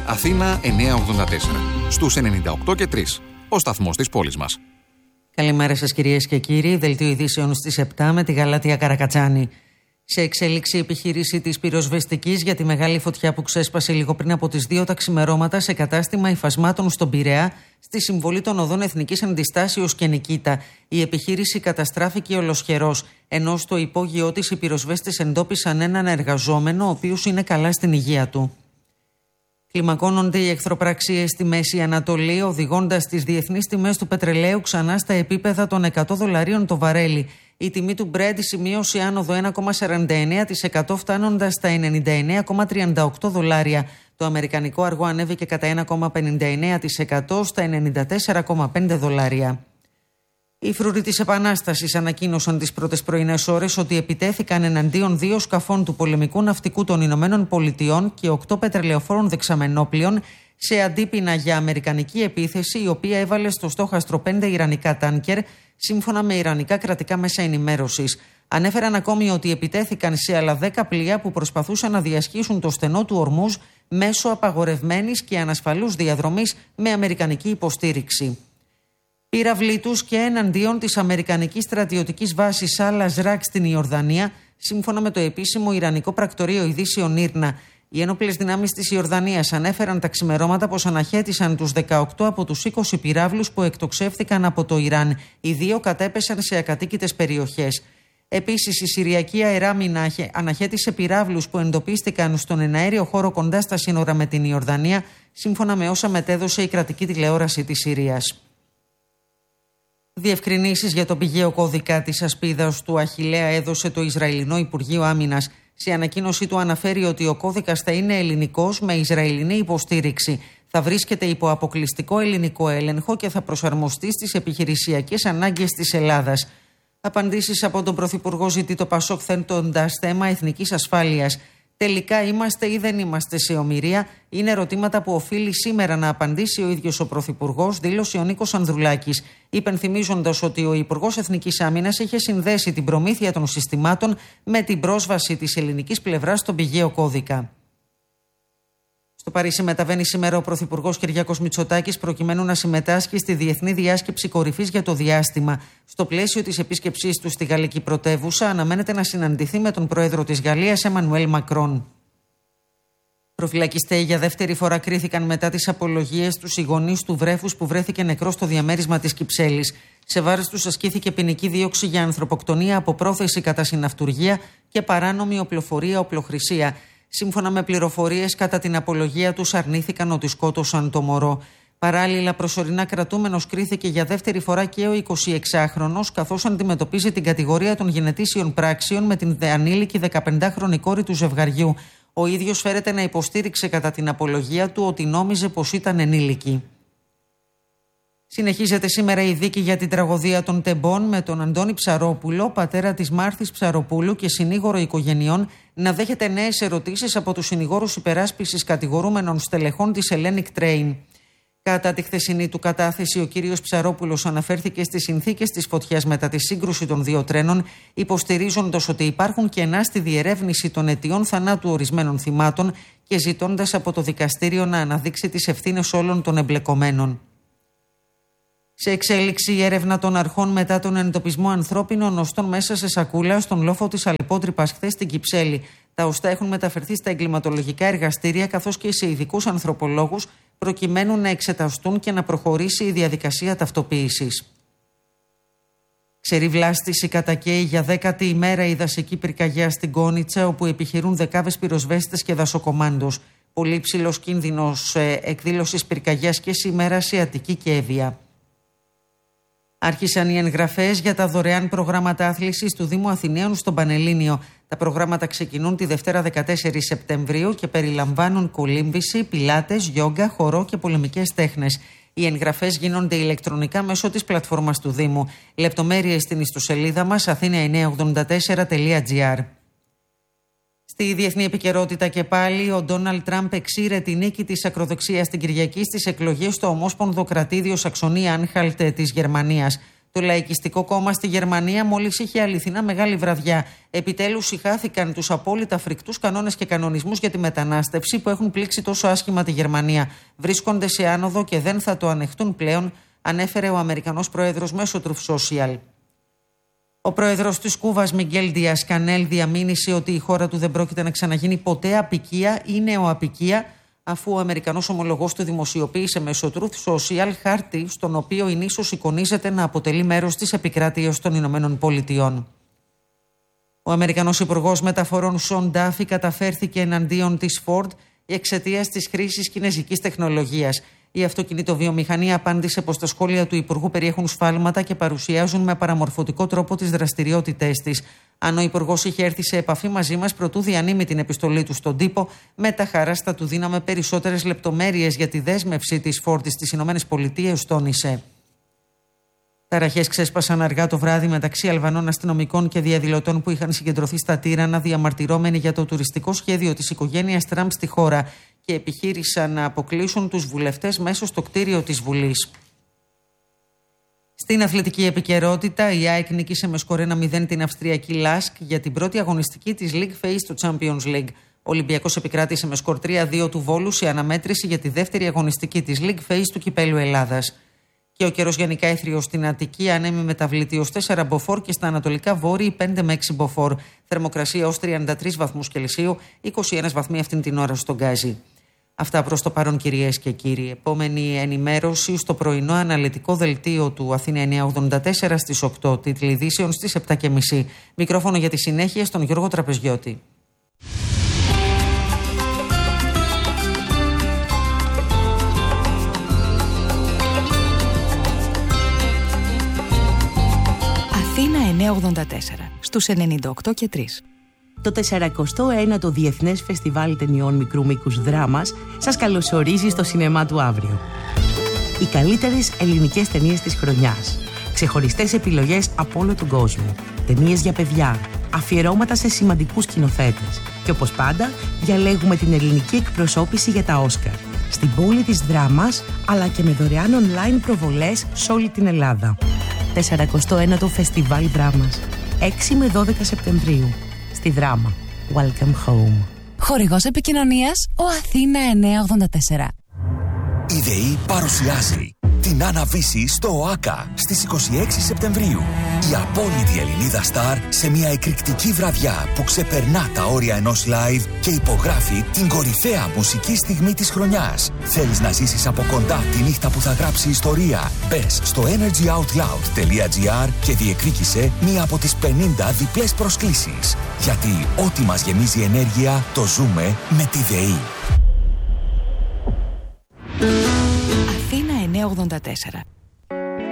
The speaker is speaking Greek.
Αθήνα 984. Στους 98 και 3. Ο σταθμός της πόλης μας. Καλημέρα σας κυρίες και κύριοι. Δελτίο ειδήσεων στις 7 με τη Γαλάτια Καρακατσάνη. Σε εξέλιξη η επιχείρηση της πυροσβεστικής για τη μεγάλη φωτιά που ξέσπασε λίγο πριν από τις 2 τα ξημερώματα σε κατάστημα υφασμάτων στον Πειραιά, στη συμβολή των οδών Εθνικής Αντιστάσεως και Νικήτα. Η επιχείρηση καταστράφηκε ολοσχερός, ενώ στο υπόγειό της οι πυροσβέστες εντόπισαν έναν εργαζόμενο, ο οποίος είναι καλά στην υγεία του. Κλιμακώνονται οι εχθροπραξίες στη Μέση Ανατολή, οδηγώντας τις διεθνείς τιμές του πετρελαίου ξανά στα επίπεδα των $100 το βαρέλι. Η τιμή του Brent σημείωσε άνοδο 1,49%, φτάνοντας στα $99,38. Το αμερικανικό αργό ανέβηκε κατά 1,59% στα $94,5. Οι φρουροί της Επανάστασης ανακοίνωσαν τις πρώτες πρωινές ώρες ότι επιτέθηκαν εναντίον 2 σκαφών του πολεμικού ναυτικού των Ηνωμένων Πολιτειών και 8 πετρελαιοφόρων δεξαμενόπλων σε αντίπεινα για αμερικανική επίθεση, η οποία έβαλε στο στόχαστρο 5 ιρανικά τάνκερ, σύμφωνα με ιρανικά κρατικά μέσα ενημέρωσης. Ανέφεραν ακόμη ότι επιτέθηκαν σε άλλα 10 πλοία που προσπαθούσαν να διασχίσουν το στενό του Ορμούζ μέσω απαγορευμένης και ανασφαλούς διαδρομής με αμερικανική υποστήριξη. Πύραυλοι τους και εναντίον της αμερικανικής στρατιωτικής βάσης Al-Azraq στην Ιορδανία, σύμφωνα με το επίσημο ιρανικό πρακτορείο ειδήσεων Ήρνα. Οι ένοπλες δυνάμεις της Ιορδανίας ανέφεραν τα ξημερώματα πως αναχέτησαν τους 18 από τους 20 πυράβλους που εκτοξεύθηκαν από το Ιράν. Οι 2 κατέπεσαν σε ακατοίκητες περιοχές. Επίσης, η Συριακή Αεράμινα αναχέτησε πυράβλους που εντοπίστηκαν στον εναέριο χώρο κοντά στα σύνορα με την Ιορδανία, σύμφωνα με όσα μετέδωσε η κρατική τηλεόραση της Συρίας. Διευκρινήσεις για τον πηγαίο κώδικα της ασπίδας του Αχιλλέα έδωσε το Ισραηλινό Υπουργείο Άμυνας. Σε ανακοίνωσή του αναφέρει ότι ο κώδικας θα είναι ελληνικός με Ισραηλινή υποστήριξη. Θα βρίσκεται υπό αποκλειστικό ελληνικό έλεγχο και θα προσαρμοστεί στις επιχειρησιακές ανάγκες της Ελλάδας. Απαντήσεις από τον Πρωθυπουργό ζητεί το Πασόκ, θέτοντας θέμα εθνικής ασφάλειας. Τελικά είμαστε ή δεν είμαστε σε ομηρία, είναι ερωτήματα που οφείλει σήμερα να απαντήσει ο ίδιος ο Πρωθυπουργός, δήλωσε ο Νίκος Ανδρουλάκης, υπενθυμίζοντας ότι ο Υπουργός Εθνικής Άμυνας είχε συνδέσει την προμήθεια των συστημάτων με την πρόσβαση της ελληνικής πλευράς στον πηγαίο κώδικα. Στο Παρίσι μεταβαίνει σήμερα ο Πρωθυπουργός Κυριάκος Μητσοτάκης προκειμένου να συμμετάσχει στη Διεθνή Διάσκεψη Κορυφής για το Διάστημα. Στο πλαίσιο της επίσκεψής του στη γαλλική πρωτεύουσα, αναμένεται να συναντηθεί με τον πρόεδρο της Γαλλίας, Εμμανουέλ Μακρόν. Προφυλακιστέοι για δεύτερη φορά κρίθηκαν μετά τις απολογίες τους οι γονείς του βρέφους που βρέθηκε νεκρός στο διαμέρισμα της Κυψέλης. Σε βάρος τους ασκήθηκε ποινική δίωξη για ανθρωποκτονία από πρόθεση κατά συναυτουργία και παράνομη οπλοφορία-οπλοχρησία. Σύμφωνα με πληροφορίες, κατά την απολογία τους αρνήθηκαν ότι σκότωσαν το μωρό. Παράλληλα, προσωρινά κρατούμενος κρίθηκε για δεύτερη φορά και ο 26χρονος, καθώς αντιμετωπίζει την κατηγορία των γενετήσιων πράξεων με την ανήλικη 15χρονη κόρη του ζευγαριού. Ο ίδιος φέρεται να υποστήριξε κατά την απολογία του ότι νόμιζε πως ήταν ενήλικη. Συνεχίζεται σήμερα η δίκη για την τραγωδία των Τεμπών, με τον Αντώνη Ψαρόπουλο, πατέρα της Μάρθης Ψαροπούλου και συνήγορο οικογενειών, να δέχεται νέες ερωτήσεις από τους συνηγόρους υπεράσπισης κατηγορούμενων στελεχών της Hellenic Train. Κατά τη χθεσινή του κατάθεση, ο κύριος Ψαρόπουλος αναφέρθηκε στις συνθήκες της φωτιάς μετά τη σύγκρουση των 2 τρένων, υποστηρίζοντας ότι υπάρχουν κενά στη διερεύνηση των αιτιών θανάτου ορισμένων θυμάτων και ζητώντας από το δικαστήριο να αναδείξει τις ευθύνες όλων των εμπλεκομένων. Σε εξέλιξη η έρευνα των αρχών μετά τον εντοπισμό ανθρώπινων οστών μέσα σε σακούλα στον λόφο της Αλεπότρυπας χθες στην Κυψέλη. Τα οστά έχουν μεταφερθεί στα εγκληματολογικά εργαστήρια καθώς και σε ειδικούς ανθρωπολόγους προκειμένου να εξεταστούν και να προχωρήσει η διαδικασία ταυτοποίησης. Ξεριβλάστηση κατακαίει για 10η ημέρα η δασική πυρκαγιά στην Κόνιτσα, όπου επιχειρούν δεκάδες πυροσβέστες και δασοκομάντος. Πολύ ψηλός κίνδυνος εκδήλωσης πυρκαγιάς και σήμερα σε Αττική και Εύβοια. Άρχισαν οι εγγραφές για τα δωρεάν προγράμματα άθλησης του Δήμου Αθηναίων στον Πανελλήνιο. Τα προγράμματα ξεκινούν τη Δευτέρα 14 Σεπτεμβρίου και περιλαμβάνουν κολύμβηση, πιλάτες, γιόγκα, χορό και πολεμικές τέχνες. Οι εγγραφές γίνονται ηλεκτρονικά μέσω της πλατφόρμας του Δήμου. Λεπτομέρειες στην ιστοσελίδα μας athena984.gr. Στη διεθνή επικαιρότητα και πάλι, ο Ντόναλντ Τραμπ εξήρε τη νίκη της ακροδεξιάς την Κυριακή στις εκλογές στο ομόσπονδο κρατήδιο Σαξονία-Άνχαλτ της Γερμανίας. Το Λαϊκιστικό Κόμμα στη Γερμανία μόλις είχε αληθινά μεγάλη βραδιά. Επιτέλους συχάθηκαν τους απόλυτα φρικτούς κανόνες και κανονισμούς για τη μετανάστευση που έχουν πλήξει τόσο άσχημα τη Γερμανία. Βρίσκονται σε άνοδο και δεν θα το ανεχτούν πλέον, ανέφερε ο Αμερικανός πρόεδρος μέσω Truth Social. Ο πρόεδρος της Κούβας, Μιγγέλ Ντιάς Κανέλ, διαμήνυσε ότι η χώρα του δεν πρόκειται να ξαναγίνει ποτέ απικία ή νεοαπικία, αφού ο Αμερικανός ομολογός του δημοσιοποίησε μέσω Truth Social χάρτη, στον οποίο η νήσος εικονίζεται να αποτελεί μέρος της επικράτειας των Ηνωμένων Πολιτειών. Ο Αμερικανός Υπουργός Μεταφορών Σον Ντάφι καταφέρθηκε εναντίον της Ford εξαιτίας της χρήσης κινεζικής τεχνολογίας. Η αυτοκινητοβιομηχανία απάντησε πως τα σχόλια του Υπουργού περιέχουν σφάλματα και παρουσιάζουν με παραμορφωτικό τρόπο τις δραστηριότητές της. Αν ο Υπουργός είχε έρθει σε επαφή μαζί μας προτού διανύμει την επιστολή του στον τύπο, με τα χαράς θα του δίναμε περισσότερες λεπτομέρειες για τη δέσμευση της Ford στις ΗΠΑ, τόνισε. Ταραχές ξέσπασαν αργά το βράδυ μεταξύ Αλβανών αστυνομικών και διαδηλωτών που είχαν συγκεντρωθεί στα Τύρανα, διαμαρτυρώμενοι για το τουριστικό σχέδιο της οικογένειας Τραμπ στη χώρα και επιχείρησαν να αποκλείσουν τους βουλευτές μέσα στο κτίριο της Βουλής. Στην αθλητική επικαιρότητα, η ΑΕΚ νίκησε με σκορ 1-0 την Αυστριακή Λάσκ για την πρώτη αγωνιστική της League Phase του Champions League. Ο Ολυμπιακός επικράτησε με σκορ 3-2 του Βόλου σε αναμέτρηση για τη δεύτερη αγωνιστική της League Phase του Κυπέλλου Ελλάδας. Και ο καιρός γενικά έθριος στην Αττική, ανέμει μεταβλητή ως 4 μποφόρ και στα ανατολικά βόρειοι 5 με 6 μποφόρ. Θερμοκρασία ως 33 βαθμούς Κελσίου, 21 βαθμοί αυτήν την ώρα στον Γκάζι. Αυτά προς το παρόν, κυρίες και κύριοι. Επόμενη ενημέρωση στο πρωινό αναλυτικό δελτίο του Αθήνα 984 στις 8, τίτλοι ειδήσεων στις 7.30. Μικρόφωνο για τη συνέχεια στον Γιώργο Τραπεζιώτη. Αθήνα 984 στους 98 και 3. Το 41ο Διεθνές Φεστιβάλ Ταινιών Μικρού Μήκους Δράμας σας καλωσορίζει στο σινεμά του αύριο. Οι καλύτερες ελληνικές ταινίες της χρονιάς. Ξεχωριστές επιλογές από όλο τον κόσμο. Ταινίες για παιδιά. Αφιερώματα σε σημαντικούς σκηνοθέτες. Και όπως πάντα, διαλέγουμε την ελληνική εκπροσώπηση για τα Όσκαρ. Στην πόλη της Δράμας, αλλά και με δωρεάν online προβολές σε όλη την Ελλάδα. 41ο Φεστιβάλ Δράμας. 6 με 12 Σεπτεμβρίου. Στη Δράμα. Welcome home. Χορηγός επικοινωνίας, ο Αθήνα 984. Η ΔΕΗ παρουσιάζει την Άννα-Βύση στο ΟΑΚΑ στις 26 Σεπτεμβρίου. Η απόλυτη Ελληνίδα στάρ σε μια εκρηκτική βραδιά που ξεπερνά τα όρια ενός live και υπογράφει την κορυφαία μουσική στιγμή της χρονιάς. Θέλεις να ζήσεις από κοντά τη νύχτα που θα γράψει ιστορία? Μπες στο energyoutloud.gr και διεκδίκησε μία από τις 50 διπλές προσκλήσεις. Γιατί ό,τι μας γεμίζει ενέργεια το ζούμε με τη ΔΕΗ. Αθήνα 984.